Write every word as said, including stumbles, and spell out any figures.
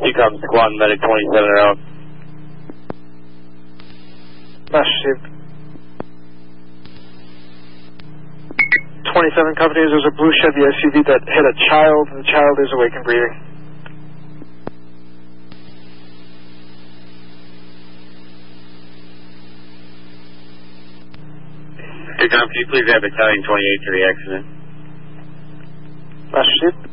You come squad medic twenty-seven out. Last shift. twenty-seven companies, there's a blue Chevy S U V that hit a child. The child is awake and breathing. Hey, Tom, can you please add battalion twenty-eight to the accident? Last shift.